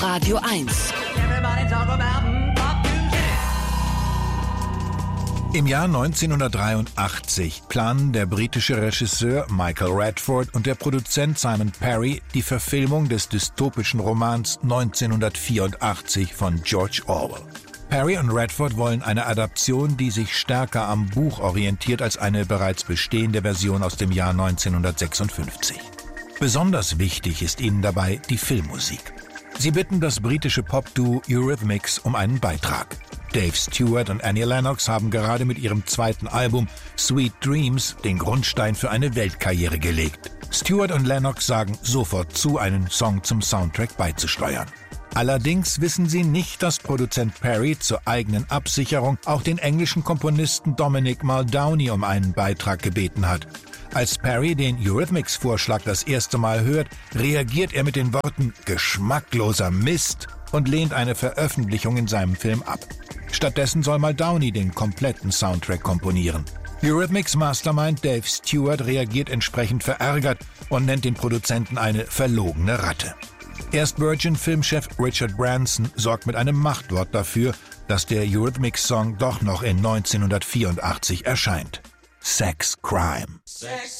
Radio 1. Im Jahr 1983 planen der britische Regisseur Michael Radford und der Produzent Simon Perry die Verfilmung des dystopischen Romans 1984 von George Orwell. Perry und Radford wollen eine Adaption, die sich stärker am Buch orientiert als eine bereits bestehende Version aus dem Jahr 1956. Besonders wichtig ist ihnen dabei die Filmmusik. Sie bitten das britische Pop-Duo Eurythmics um einen Beitrag. Dave Stewart und Annie Lennox haben gerade mit ihrem zweiten Album Sweet Dreams den Grundstein für eine Weltkarriere gelegt. Stewart und Lennox sagen sofort zu, einen Song zum Soundtrack beizusteuern. Allerdings wissen sie nicht, dass Produzent Perry zur eigenen Absicherung auch den englischen Komponisten Dominic Muldowney um einen Beitrag gebeten hat. Als Perry den Eurythmics-Vorschlag das erste Mal hört, reagiert er mit den Worten »geschmackloser Mist« und lehnt eine Veröffentlichung in seinem Film ab. Stattdessen soll Muldowney den kompletten Soundtrack komponieren. Eurythmics Mastermind Dave Stewart reagiert entsprechend verärgert und nennt den Produzenten eine verlogene Ratte. Erst Virgin-Filmchef Richard Branson sorgt mit einem Machtwort dafür, dass der Eurythmics-Song doch noch in 1984 erscheint. Sex Crime. Sex